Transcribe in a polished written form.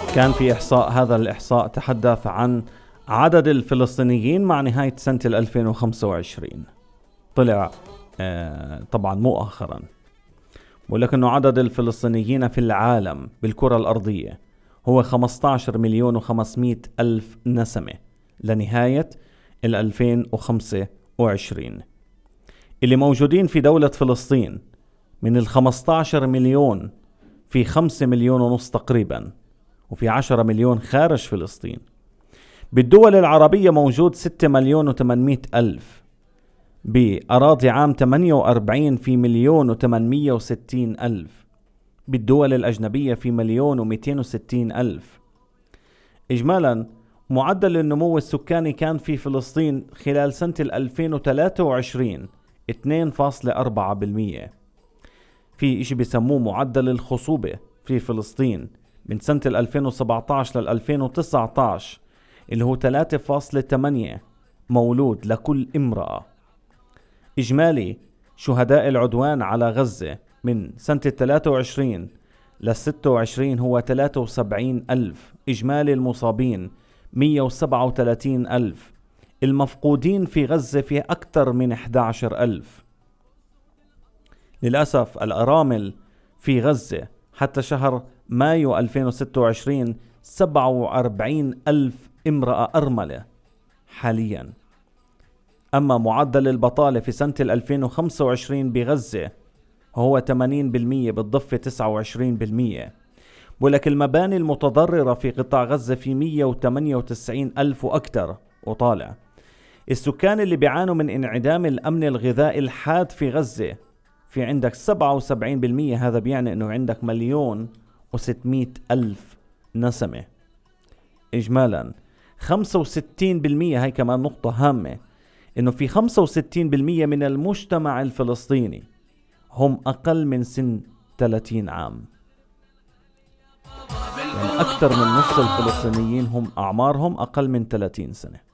كان في إحصاء، هذا الإحصاء تحدث عن عدد الفلسطينيين مع نهاية سنة 2025. طلع طبعا مؤخرا، ولكنه عدد الفلسطينيين في العالم بالكرة الأرضية هو 15,500,000 نسمة لنهاية 2025. اللي موجودين في دولة فلسطين من 15 مليون في 5 مليون ونص تقريبا، وفي 10 مليون خارج فلسطين. بالدول العربية موجود 6,800,000 بأراضي عام 48 في 1,860,000. بالدول الأجنبية في 1,260,000. إجمالا معدل النمو السكاني كان في فلسطين خلال سنة 2023 2.4%. في إشي بيسموه معدل الخصوبة في فلسطين من سنة 2017 لل 2019 اللي هو 3.8 مولود لكل امرأة. إجمالي شهداء العدوان على غزة من سنة 23 لل 26 هو 73,000. إجمالي المصابين 137,000. المفقودين في غزة في أكثر من 11,000. للأسف الأرامل في غزة حتى شهر مايو 2026 47,000 امرأة أرملة حاليا. أما معدل البطالة في سنة 2025 بغزة هو 80%، بالضفة 29%. ولكن المباني المتضررة في قطاع غزة في 198,000 وأكثر وطالع. السكان اللي بيعانوا من انعدام الأمن الغذائي الحاد في غزة في عندك 77%. هذا بيعني أنه عندك 1,600,000 نسمة. إجمالا 65%، هاي كمان نقطة هامة، أنه في 65% من المجتمع الفلسطيني هم أقل من سن 30 عام. يعني أكثر من نص الفلسطينيين هم أعمارهم أقل من 30 سنة.